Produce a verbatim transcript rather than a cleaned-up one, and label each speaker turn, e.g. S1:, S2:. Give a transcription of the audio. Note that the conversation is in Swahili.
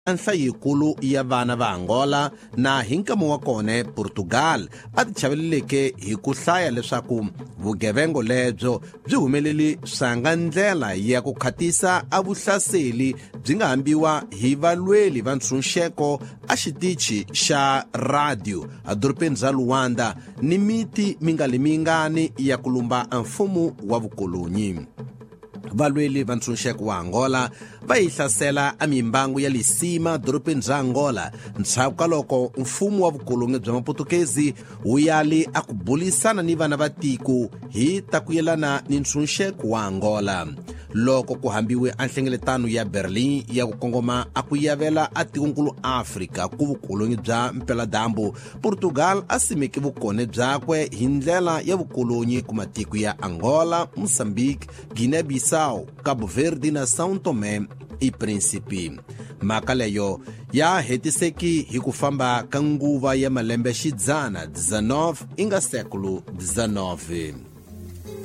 S1: nhlayikulu ya vana va Angola na hi nkama wa kone Portugal a ti chaveleleke hi ku hlaya leswaku vugevengo lebyo byi humeleli swanga ndlela ya ku khatisa a vuhlaseli byi nga hambiwa hi valweli va ntshunxeko a xitichi xa radio a dorobeni za Luanda ni miti mingalimingani ya ku lumba mfumo wa vukolonyi. Valweli va ntshunxeko wa Angola va yi hlasela a mimbangu ya Lisima dorobeni za Angola ntshaku ka loko mfumo wa vukolonyi bya Maputukezi wu yali a ku bulisana ni vana va tiko hi ta ku yelana ni ntshunxeko wa Angola. Loko ku hambiwe a nhlengeletano ya Berlin ya ku kongoma a ku yavela a tikonkulu Afrika ku vukolonyi bya Mpeladambu, Portugal a simeke vukone byakwe hi ndlela ya vukolonyi ku matiko ya Angola, Moçambique, Guinea-Bissau, Cabo Verde na São Tomé e Príncipe. Mhaka leyo ya hetiseki hi ku famba ka nguva ya malembe xidzana dezenove inga século dezenove.